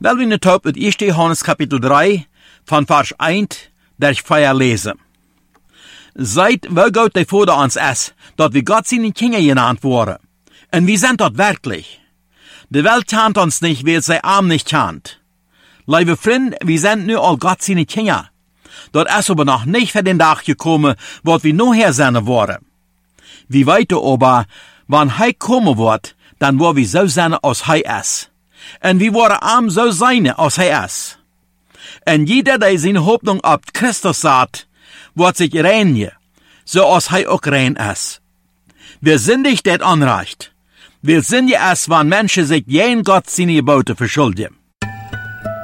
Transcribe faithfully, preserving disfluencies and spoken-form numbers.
Wel we net op het eerste Johannes kapitel drei, van vers één, der vier lezen. Seid, wel Gott der Vater uns ist, dat wir Gott seine Kinder genannt worden. Und wir sind dort wirklich. Die Welt kennt uns nicht, weil sie arm nicht kennt. Liebe Freunde, wir sind nu all Gott seine Kinder. Dort ist aber noch nicht für den Tag gekommen, wo wir nachher sein wollen. Wir weiter aber, wann Hij kommen wird, dann wollen wir so sein, als Hij ist. Und wir wollen arm so sein, als Hij ist. Und jeder, der seine Hoffnung auf Christus hat, wird sich reinigen, so als Hij auch rein ist. Wir sind nicht das Anrecht. Wir sind ja es, wenn Menschen sich jeden Gott seine Gebote verschuldigen.